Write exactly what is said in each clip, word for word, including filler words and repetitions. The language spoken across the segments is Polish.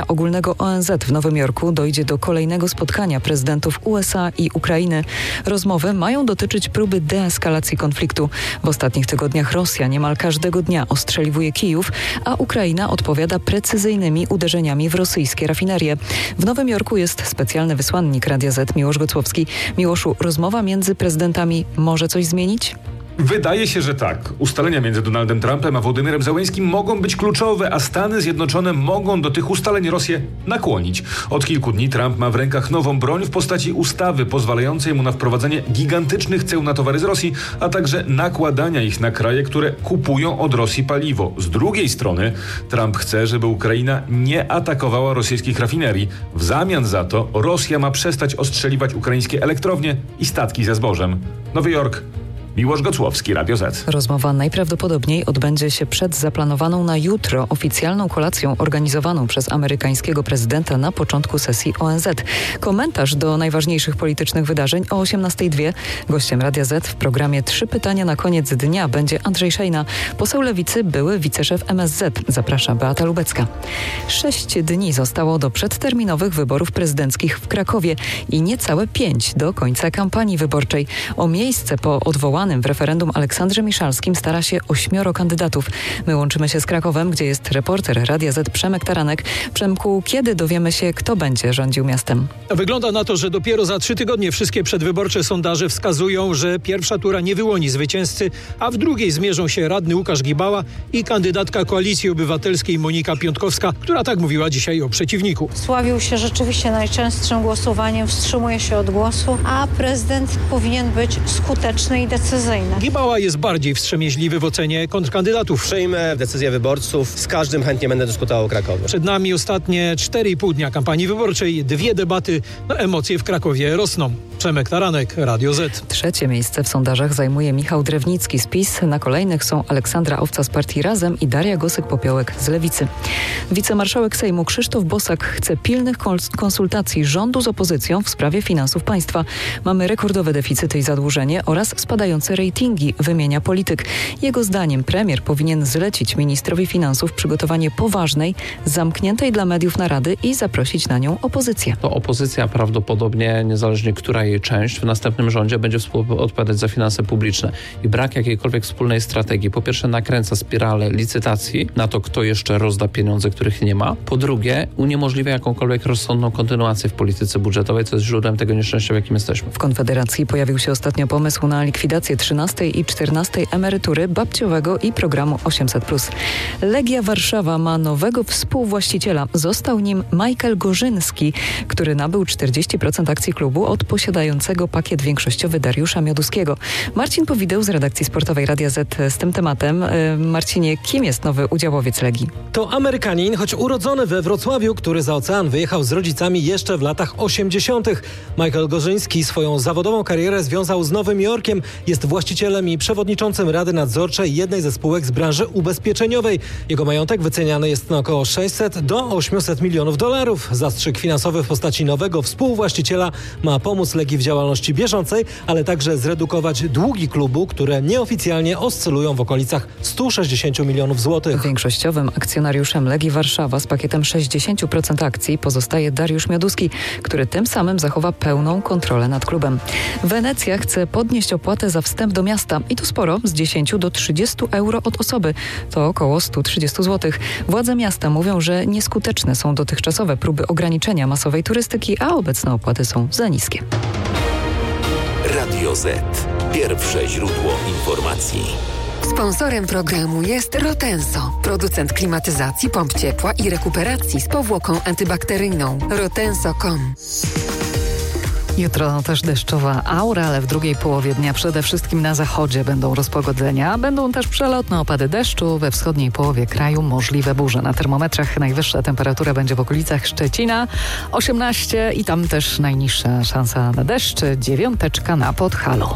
Ogólnego O N Z w Nowym Jorku dojdzie do kolejnego spotkania prezydentów U S A i Ukrainy. Rozmowy mają dotyczyć próby deeskalacji konfliktu. W ostatnich tygodniach Rosja niemal każdego dnia ostrzeliwuje Kijów, a Ukraina odpowiada precyzyjnymi uderzeniami w rosyjskie rafinerie. W Nowym Jorku jest specjalny wysłannik Radia Z Miłosz Gocłowski. Miłoszu, rozmowa między prezydentami może coś zmienić? Wydaje się, że tak. Ustalenia między Donaldem Trumpem a Wołodymyrem Zełenskim mogą być kluczowe, a Stany Zjednoczone mogą do tych ustaleń Rosję nakłonić. Od kilku dni Trump ma w rękach nową broń w postaci ustawy pozwalającej mu na wprowadzenie gigantycznych ceł na towary z Rosji, a także nakładania ich na kraje, które kupują od Rosji paliwo. Z drugiej strony Trump chce, żeby Ukraina nie atakowała rosyjskich rafinerii. W zamian za to Rosja ma przestać ostrzeliwać ukraińskie elektrownie i statki ze zbożem. Nowy Jork. Miłosz Gocłowski, Radio Z. Rozmowa najprawdopodobniej odbędzie się przed zaplanowaną na jutro oficjalną kolacją organizowaną przez amerykańskiego prezydenta na początku sesji O N Z. Komentarz do najważniejszych politycznych wydarzeń o osiemnastej dwie. Gościem Radia Z w programie Trzy pytania na koniec dnia będzie Andrzej Szejna, poseł Lewicy, były wiceszef M S Z. Zaprasza Beata Lubecka. Sześć dni zostało do przedterminowych wyborów prezydenckich w Krakowie i niecałe pięć do końca kampanii wyborczej. O miejsce po odwołanym w referendum Aleksandrze Miszalskim stara się ośmioro kandydatów. My łączymy się z Krakowem, gdzie jest reporter Radia Z Przemek Taranek. Przemku, kiedy dowiemy się, kto będzie rządził miastem? Wygląda na to, że dopiero za trzy tygodnie wszystkie przedwyborcze sondaże wskazują, że pierwsza tura nie wyłoni zwycięzcy, a w drugiej zmierzą się radny Łukasz Gibała i kandydatka Koalicji Obywatelskiej Monika Piątkowska, która tak mówiła dzisiaj o przeciwniku. Sławił się rzeczywiście najczęstszym głosowaniem, wstrzymuje się od głosu, a prezydent powinien być skuteczny i decyzyjny. Gibała jest bardziej wstrzemięźliwy w ocenie kontrkandydatów. Przyjmę decyzję wyborców. Z każdym chętnie będę dyskutował o Krakowie. Przed nami ostatnie cztery i pół dnia kampanii wyborczej, dwie debaty, no emocje w Krakowie rosną. Przemek Taranek, Radio Z. Trzecie miejsce w sondażach zajmuje Michał Drewnicki z PiS. Na kolejnych są Aleksandra Owca z Partii Razem i Daria Gosek-Popiołek z Lewicy. Wicemarszałek Sejmu Krzysztof Bosak chce pilnych konsultacji rządu z opozycją w sprawie finansów państwa. Mamy rekordowe deficyty i zadłużenie oraz spadające ratingi, wymienia polityk. Jego zdaniem premier powinien zlecić ministrowi finansów przygotowanie poważnej, zamkniętej dla mediów narady i zaprosić na nią opozycję. To opozycja prawdopodobnie, niezależnie która jej część, w następnym rządzie będzie współodpowiadać za finanse publiczne. I brak jakiejkolwiek wspólnej strategii, po pierwsze nakręca spiralę licytacji na to, kto jeszcze rozda pieniądze, których nie ma. Po drugie, uniemożliwia jakąkolwiek rozsądną kontynuację w polityce budżetowej, co jest źródłem tego nieszczęścia, w jakim jesteśmy. W Konfederacji pojawił się ostatnio pomysł na likwidację trzynastej i czternastej emerytury, babciowego i programu osiemset plus. Legia Warszawa ma nowego współwłaściciela. Został nim Michael Gorzyński, który nabył czterdzieści procent akcji klubu od posiadającego pakiet większościowy Dariusza Mioduskiego. Marcin Powideł z redakcji sportowej Radia Z z tym tematem. Marcinie, kim jest nowy udziałowiec Legii? To Amerykanin, choć urodzony we Wrocławiu, który za ocean wyjechał z rodzicami jeszcze w latach osiemdziesiątych. Michael Gorzyński swoją zawodową karierę związał z Nowym Jorkiem. Jest właścicielem i przewodniczącym Rady Nadzorczej jednej ze spółek z branży ubezpieczeniowej. Jego majątek wyceniany jest na około sześćset do ośmiuset milionów dolarów. Zastrzyk finansowy w postaci nowego współwłaściciela ma pomóc Legii w działalności bieżącej, ale także zredukować długi klubu, które nieoficjalnie oscylują w okolicach stu sześćdziesięciu milionów złotych. Większościowym akcjonariuszem Legii Warszawa z pakietem sześćdziesiąt procent akcji pozostaje Dariusz Mioduski, który tym samym zachowa pełną kontrolę nad klubem. Wenecja chce podnieść opłatę za wstęp do miasta i to sporo, z dziesięciu do trzydziestu euro od osoby. To około stu trzydziestu złotych. Władze miasta mówią, że nieskuteczne są dotychczasowe próby ograniczenia masowej turystyki, a obecne opłaty są za niskie. Radio Z. Pierwsze źródło informacji. Sponsorem programu jest Rotenso, producent klimatyzacji, pomp ciepła i rekuperacji z powłoką antybakteryjną. rotenso kropka com. Jutro też deszczowa aura, ale w drugiej połowie dnia przede wszystkim na zachodzie będą rozpogodzenia. Będą też przelotne opady deszczu. We wschodniej połowie kraju możliwe burze. Na termometrach najwyższa temperatura będzie w okolicach Szczecina osiemnaście i tam też najniższa szansa na deszcz, dziewiąteczka na Podhalu.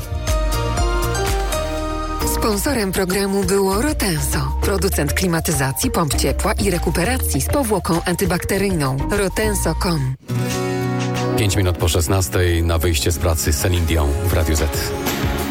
Sponsorem programu było Rotenso, producent klimatyzacji, pomp ciepła i rekuperacji z powłoką antybakteryjną. rotenso kropka com. Pięć minut po szesnastej na wyjście z pracy Celine Dion w Radiu Z.